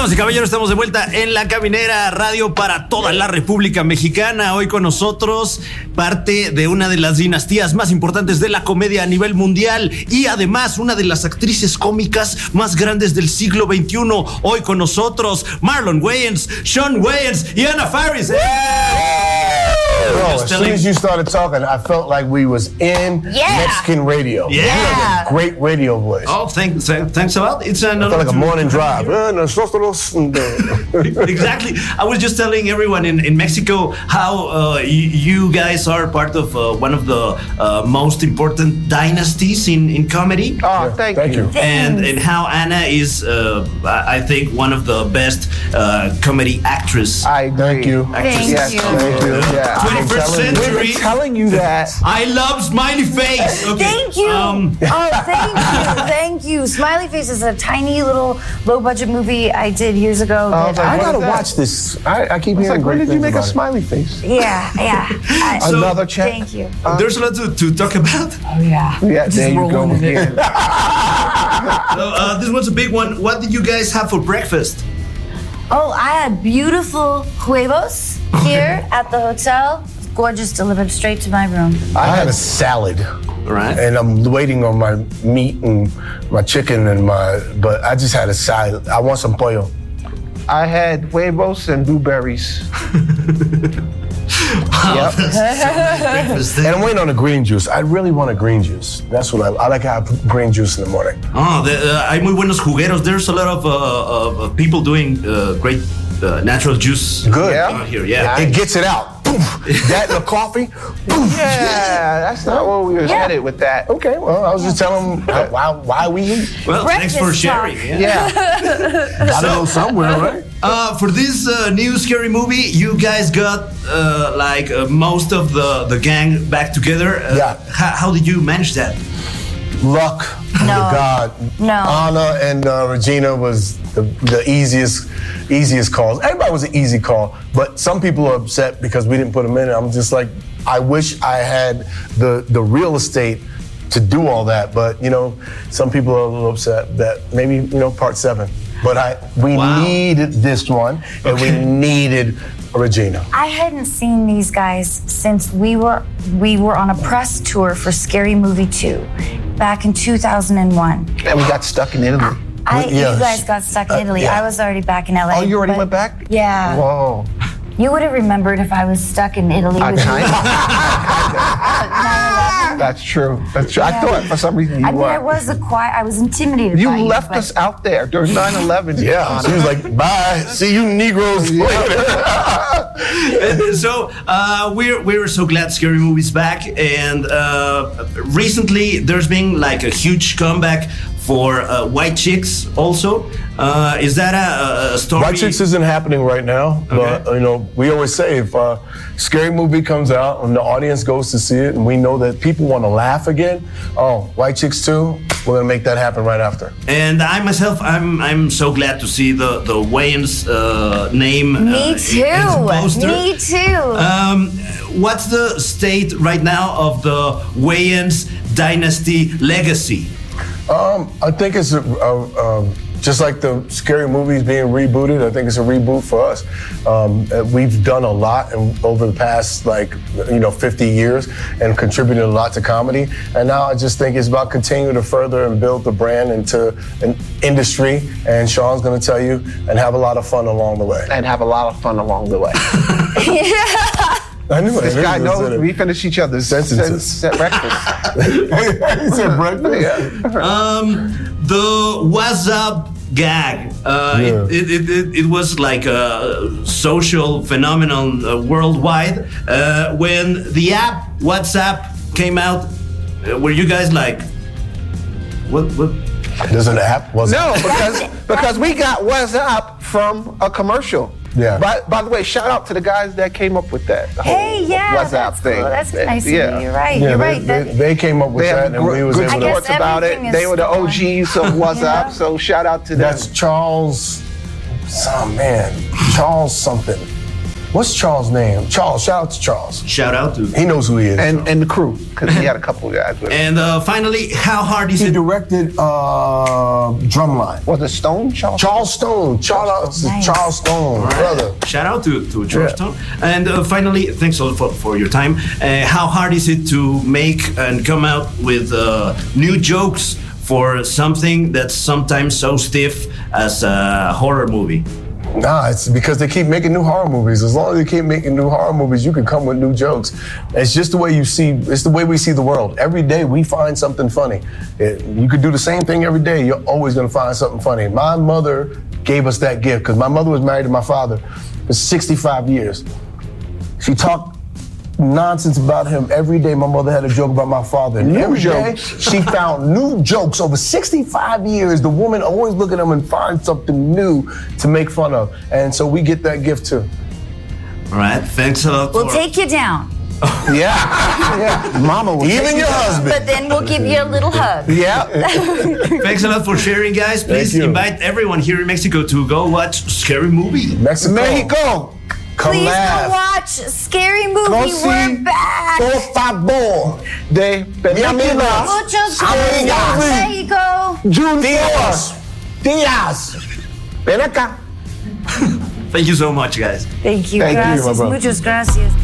Damas y caballeros, estamos de vuelta en La Caminera, radio para toda la República Mexicana. Hoy con nosotros, parte de una de las dinastías más importantes de la comedia a nivel mundial y además una de las actrices cómicas más grandes del siglo XXI. Hoy con nosotros, Marlon Wayans, Shawn Wayans y Anna Faris. Bro, as soon as you started talking, I felt like we was in Mexican radio. Yeah. You have a great radio voice. Oh, thanks a lot. It's I felt like a morning drive. Exactly. I was just telling everyone in Mexico how you guys are part of one of the most important dynasties in comedy. Oh, thank you. And how Anna is, I think, one of the best comedy actress. I agree. Thank you. Thank you. Thank you. Yeah. 21st century. We've been telling you that. I love Smiley Face. Okay. Thank you. Thank you. Smiley Face is a tiny little low-budget movie I did years ago. I gotta watch this. I keep hearing when great did you things make a about it. smiley face? Yeah. Another check. Thank you. There's a lot to talk about. Oh, yeah. Yeah, there you go again. So, this one's a big one. What did you guys have for breakfast? Oh, I had beautiful huevos here at the hotel. Gorgeous, delivered straight to my room. I had a salad. Right. And I'm waiting on my meat and my chicken but I just had a salad. I want some pollo. I had huevos and blueberries. Yep. And I'm waiting on a green juice. I really want a green juice. That's what I like to have green juice in the morning. Oh, hay muy buenos jugueros. There's a lot of people doing great natural juice. Good. Here. Yeah. It gets it out. That and the coffee. Yeah, that's not where we were headed with that. Okay, well, I was just telling them why we eat. Well, thanks for sharing. Yeah. Gotta go somewhere, right? For this new scary movie, you guys got most of the gang back together. Yeah. How did you manage that? Luck. No. God. No. Anna and Regina was the easiest calls. Everybody was an easy call, but some people are upset because we didn't put them in. I'm just like, I wish I had the real estate to do all that, but some people are a little upset that maybe part 7. But we needed this one, and we needed Regina. I hadn't seen these guys since we were on a press tour for Scary Movie 2 back in 2001. And we got stuck in Italy. You guys got stuck in Italy. Yeah. I was already back in LA. Oh, you already went back? Yeah. Whoa. You would have remembered if I was stuck in Italy with you. 9/11. That's true. That's true. Yeah. I thought for some reason you were. I was I was intimidated by You you. left but- us out there during 9/11. Yeah, she was like, bye, see you Negroes later. So we're so glad Scary Movie's back, and recently there's been like a huge comeback for White Chicks also. Is that a story? White Chicks isn't happening right now, but we always say if a scary movie comes out and the audience goes to see it and we know that people want to laugh again, White Chicks 2, we're gonna make that happen right after. And I myself, I'm so glad to see the Wayans name. Me too. in the poster. Me too. What's the state right now of the Wayans dynasty legacy? I think it's just like the scary movies being rebooted. I think it's a reboot for us. We've done a lot over the past 50 years and contributed a lot to comedy. And now I just think it's about continuing to further and build the brand into an industry. And Sean's going to tell you, and have a lot of fun along the way. And have a lot of fun along the way. I knew it. This guy knows we finish each other's sentences. breakfast. He said breakfast? Yeah. The WhatsApp gag. It was like a social phenomenon worldwide. When the app WhatsApp came out, were you guys like, what? There's an app? No, because we got WhatsApp from a commercial. Yeah. By the way, shout out to the guys that came up with that whole WhatsApp that's thing. Cool. That's nice of you. You're right. Yeah, You're right. They came up with They that, have and we was good able to. reports about it. everything They were the is OGs of WhatsApp, so shout out to them. That's Charles something. What's Charles' name? Charles. Shout out to Charles. Shout out to. He knows who he is. And the crew, because he had a couple of guys with him. And finally, how hard is He it? directed Drumline. Was it Stone? Charles Stone. Charles Stone, brother. Shout out to Georgetown. And finally, thanks a lot for your time. How hard is it to make and come out with new jokes for something that's sometimes so stiff as a horror movie? Nah, it's because they keep making new horror movies. As long as they keep making new horror movies, you can come with new jokes. It's just the way it's the way we see the world. Every day we find something funny. You could do the same thing every day. You're always gonna find something funny. My mother gave us that gift because my mother was married to my father for 65 years. She talked nonsense about him every day. My mother had a joke about my father. And every day she found new jokes. Over 65 years, the woman always look at them and find something new to make fun of. And so we get that gift too. All right, thanks a lot. We'll take you down, Yeah. Mama was Even your husband. but then we'll give you a little hug. Yeah. Thanks a lot for sharing, guys. Please you. invite everyone here in Mexico to go watch Scary Movie. Mexico. Come Please laugh. go watch Scary Movie. Go We're see back. Por favor. De películas. Muchos Amigas. gracias, Mexico. Junior. Díaz. Ven acá. Thank you so much, guys. Thank you. Thank you, my Gracias. brother. Muchas gracias.